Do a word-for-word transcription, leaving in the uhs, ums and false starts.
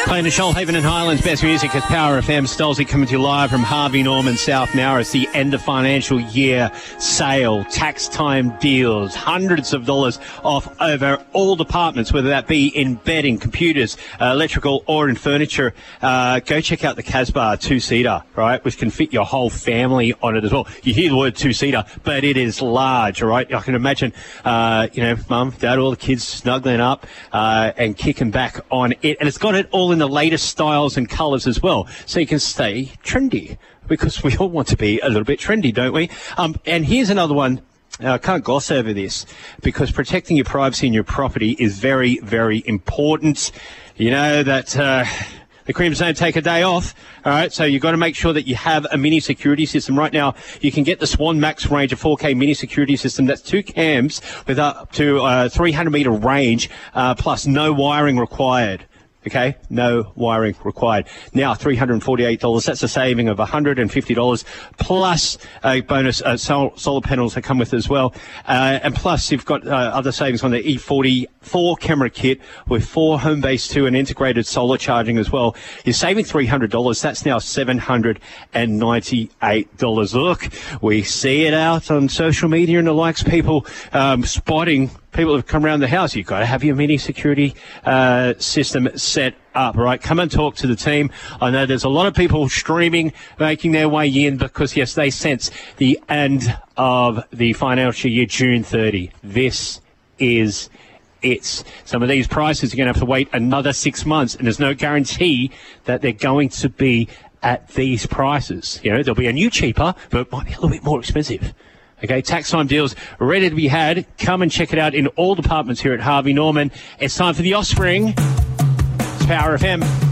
Playing the Shoalhaven and Highlands best music at Power F M. Stolzy coming to you live from Harvey Norman, South Nowra. It's the end of financial year sale, tax time deals, hundreds of dollars off over all departments, whether that be in bedding, computers, uh, electrical, or in furniture. Uh, go check out the Casbah two-seater, right, which can fit your whole family on it as well. You hear the word two-seater, but it is large, all right? I can imagine, uh, you know, mum, dad, all the kids snuggling up uh, and kicking back on it. And it's got it all in the latest styles and colours as well, so you can stay trendy, because we all want to be a little bit trendy, don't we? Um, and here's another one. I uh, can't gloss over this, because protecting your privacy and your property is very, very important. You know that uh, the creams don't take a day off, all right? So you've got to make sure that you have a mini security system. Right now, you can get the Swan Max range, a four K mini security system. That's two cams with up to uh, three hundred metre range, uh, plus no wiring required. Okay, no wiring required. Now, three hundred forty-eight dollars. That's a saving of one hundred fifty dollars, plus a bonus uh, sol- solar panels that come with it as well. Uh, and plus, you've got uh, other savings on the E forty-four camera kit with four home base two and integrated solar charging as well. You're saving three hundred dollars. That's now seven hundred ninety-eight dollars. Look, we see it out on social media and the likes, people um, spotting people have come around the house. You've got to have your mini security uh, system set up, right? Come and talk to the team. I know there's a lot of people streaming, making their way in, because, yes, they sense the end of the financial year, June thirtieth. This is it. Some of these prices are going to have to wait another six months, and there's no guarantee that they're going to be at these prices. You know, there'll be a new cheaper, but it might be a little bit more expensive. Okay, tax time deals ready to be had. Come and check it out in all departments here at Harvey Norman. It's time for The Offspring. It's Power F M.